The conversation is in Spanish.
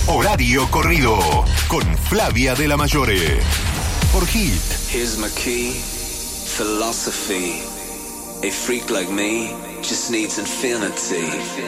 Horario Corrido con Flavia de la Mayore por Hit. Here's my key, philosophy. A freak like me just needs infinity.